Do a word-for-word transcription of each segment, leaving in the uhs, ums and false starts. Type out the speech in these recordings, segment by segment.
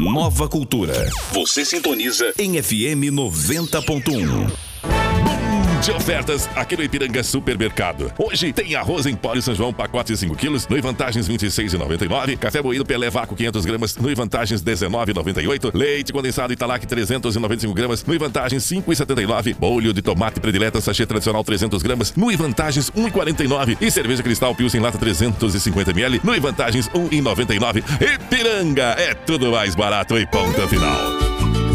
Nova Cultura. Você sintoniza em F M noventa ponto um. De ofertas aqui no Ipiranga Supermercado. Hoje tem arroz em pó São João, pacote cinco quilos, no Vantagens vinte e seis reais e noventa e nove centavos. Café moído Pelé Vácuo quinhentas gramas, no Vantagens dezenove reais e noventa e oito centavos. Leite condensado Italac trezentos e noventa e cinco gramas, no Vantagens cinco reais e setenta e nove centavos. Bolho de tomate predileta sachê tradicional trezentas gramas, no Vantagens um real e quarenta e nove centavos. E cerveja Cristal Pilsen lata trezentos e cinquenta mililitros, no Vantagens um real e noventa e nove centavos. Ipiranga é tudo mais barato e ponto final.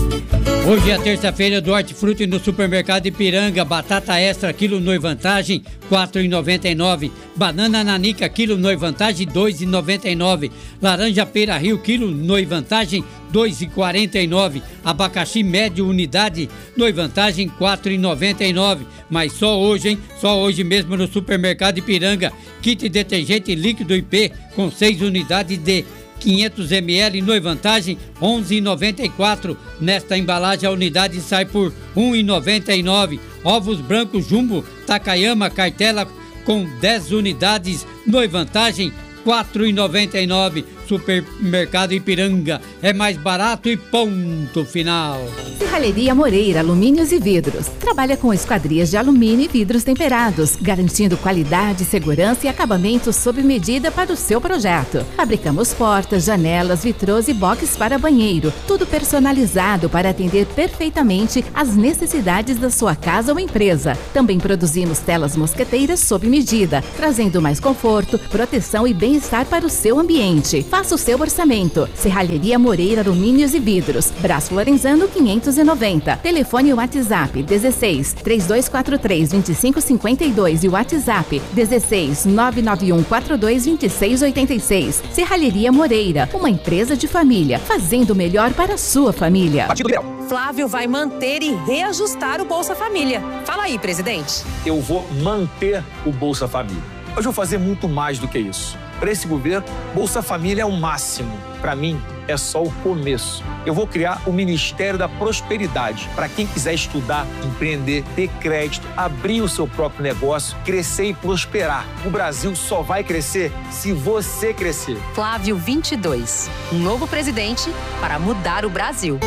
Hoje é terça-feira do Hortifruti no Supermercado Ipiranga. Batata extra, quilo no Vantagem, quatro reais e noventa e nove centavos. Banana nanica, quilo no Vantagem, dois reais e noventa e nove centavos. Laranja pera rio, quilo no Vantagem, dois reais e quarenta e nove centavos. Abacaxi médio unidade, no Vantagem, quatro reais e noventa e nove centavos. Mas só hoje, hein? Só hoje mesmo no Supermercado Ipiranga. Kit detergente líquido I P com seis unidades de quinhentos mililitros, no Vantagem onze reais e noventa e quatro centavos. Nesta embalagem a unidade sai por um real e noventa e nove centavos. Ovos brancos Jumbo Takayama cartela com dez unidades, no Vantagem quatro reais e noventa e nove centavos. Supermercado Ipiranga é mais barato e ponto final. Serralheria Moreira Alumínios e Vidros. Trabalha com esquadrias de alumínio e vidros temperados, garantindo qualidade, segurança e acabamento sob medida para o seu projeto. Fabricamos portas, janelas, vitrôs e box para banheiro. Tudo personalizado para atender perfeitamente às necessidades da sua casa ou empresa. Também produzimos telas mosqueteiras sob medida, trazendo mais conforto, proteção e bem-estar para o seu ambiente. Faça o seu orçamento. Serralheria Moreira Alumínios e Vidros. Brás Florenzano quinhentos e noventa. Telefone WhatsApp dezesseis, três dois quatro três, dois cinco cinco dois e WhatsApp dezesseis, nove nove um quatro dois, dois seis oito seis. Serralheria Moreira, uma empresa de família, fazendo o melhor para a sua família. Flávio vai manter e reajustar o Bolsa Família. Fala aí, presidente. Eu vou manter o Bolsa Família. Mas vou fazer muito mais do que isso. Para esse governo, Bolsa Família é o máximo. Para mim, é só o começo. Eu vou criar o Ministério da Prosperidade para quem quiser estudar, empreender, ter crédito, abrir o seu próprio negócio, crescer e prosperar. O Brasil só vai crescer se você crescer. Flávio vinte e dois, um novo presidente para mudar o Brasil.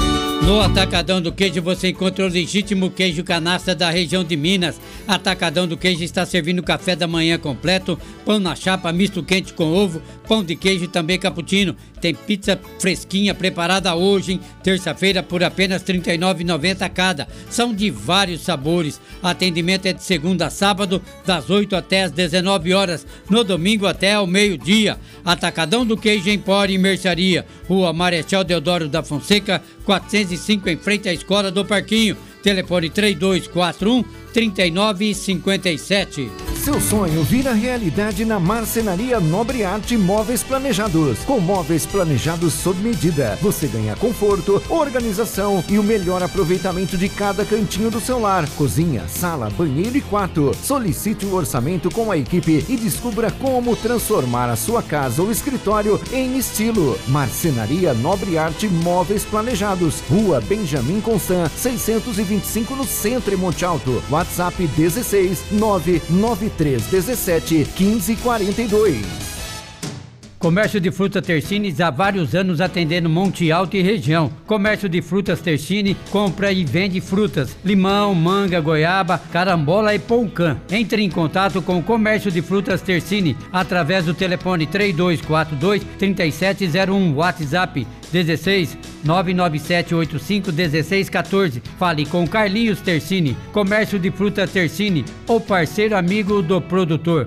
No Atacadão do Queijo você encontra o legítimo queijo canastra da região de Minas. Atacadão do Queijo está servindo café da manhã completo, pão na chapa, misto quente com ovo, pão de queijo e também cappuccino. Tem pizza fresquinha preparada hoje, hein? Terça-feira, por apenas trinta e nove reais e noventa centavos cada. São de vários sabores. Atendimento é de segunda a sábado, das oito até as dezenove horas. No domingo até ao meio-dia. Atacadão do Queijo Empório e Mercearia. Rua Marechal Deodoro da Fonseca, quatrocentos e cinco, em frente à Escola do Parquinho. Telefone três dois quatro um, três nove cinco sete. Seu sonho vira realidade na Marcenaria Nobre Arte Móveis Planejados. Com móveis planejados sob medida, você ganha conforto, organização e o melhor aproveitamento de cada cantinho do seu lar. Cozinha, sala, banheiro e quarto. Solicite o orçamento com a equipe e descubra como transformar a sua casa ou escritório em estilo. Marcenaria Nobre Arte Móveis Planejados. Rua Benjamin Constant, seiscentos e vinte e cinco, no centro, em Monte Alto. WhatsApp dezesseis, nove nove três dezessete, quinze quarenta e dois. Comércio de Frutas Tersini há vários anos atendendo Monte Alto e região. Comércio de Frutas Tersini compra e vende frutas, limão, manga, goiaba, carambola e poucã. Entre em contato com o Comércio de Frutas Tersini através do telefone três dois quatro dois, três sete zero um, WhatsApp dezesseis, nove nove sete oito cinco, dezesseis quatorze. Fale com Carlinhos Tersini. Comércio de Frutas Tersini, o parceiro amigo do produtor.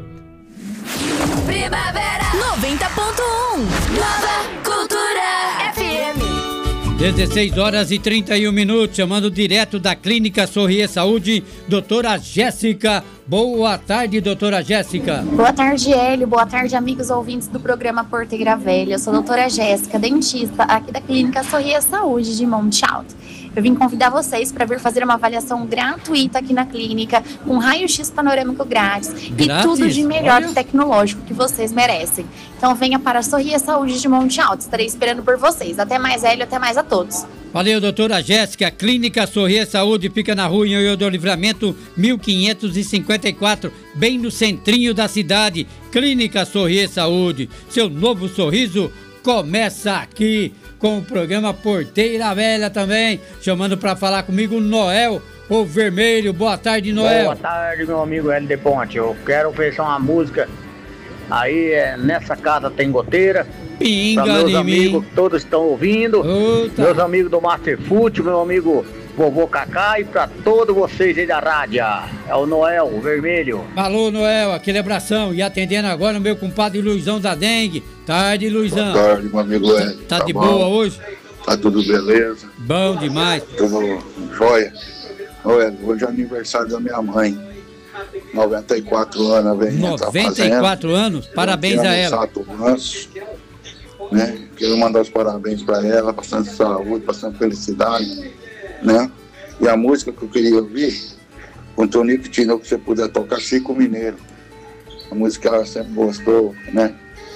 Primavera noventa ponto um, Nova Cultura F M. dezesseis horas e trinta e um minutos, chamando direto da Clínica Sorrier Saúde, doutora Jéssica. Boa tarde, doutora Jéssica. Boa tarde, Hélio. Boa tarde, amigos ouvintes do programa Porteira Velha. Eu sou a doutora Jéssica, dentista aqui da Clínica Sorrier Saúde de Monte Alto. Eu vim convidar vocês para vir fazer uma avaliação gratuita aqui na clínica, com raio-x panorâmico grátis, grátis? E tudo de melhor Olha. tecnológico que vocês merecem. Então venha para a Sorrier Saúde de Monte Alto. Estarei esperando por vocês. Até mais, Hélio. Até mais a todos. Valeu, doutora Jéssica. Clínica Sorrier Saúde fica na rua Ioiô do Livramento, mil quinhentos e cinquenta e quatro, bem no centrinho da cidade. Clínica Sorrier Saúde. Seu novo sorriso começa aqui. com o programa Porteira Velha também. Chamando pra falar comigo o Noel, o Vermelho. Boa tarde, Noel. Boa tarde, meu amigo Hélio de Ponte. Eu quero oferecer uma música aí, é, Nessa Casa Tem Goteira. Pinga pra meus em amigos mim. que todos estão ouvindo. Uta. Meus amigos do Masterfoot, meu amigo Vovô Cacá e pra todos vocês aí da rádio. É o Noel, o Vermelho. Alô, Noel, aquele abração. E atendendo agora o meu compadre Luizão da Dengue. Tarde, Luizão. Boa tarde, meu amigo Hélio. Tá, tá de bom? boa hoje? Tá tudo beleza. Bom demais. Tudo jóia. Ô, Hélio, hoje é aniversário da minha mãe. noventa e quatro anos, a velhinha noventa e quatro tá anos? Parabéns a ela. Sato Manso, né? Quero mandar os parabéns pra ela, bastante saúde, bastante felicidade, né? E a música que eu queria ouvir, com o Tonico Tinoco, que você puder tocar, Chico Mineiro. A música ela sempre gostou, né?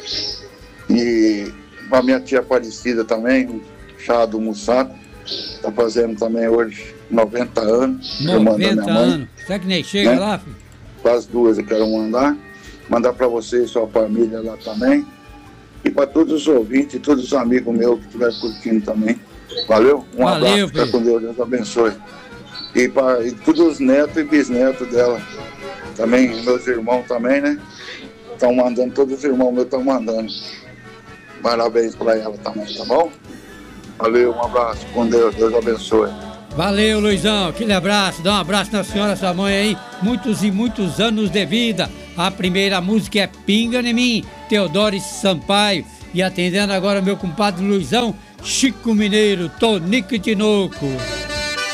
E a minha tia Aparecida também, Chá do Mussato, tá fazendo também hoje noventa anos. noventa anos. Será que nem chega, né? Lá, filho? Para as duas eu quero mandar. Mandar para você e sua família lá também. E para todos os ouvintes, todos os amigos meus que estiverem curtindo também. Valeu? Um Valeu, abraço, fica com Deus, Deus abençoe. E para e todos os netos e bisnetos dela. Também, meus irmãos também, né? Estão mandando, todos os irmãos meus estão mandando. Parabéns para ela também, tá bom? Valeu, um abraço, com Deus, Deus abençoe. Valeu, Luizão, aquele abraço, dá um abraço na senhora, sua mãe aí, muitos e muitos anos de vida. A primeira música é Pinga em Mim, Teodoro Sampaio. E atendendo agora meu compadre Luizão, Chico Mineiro, Tonico Tinoco.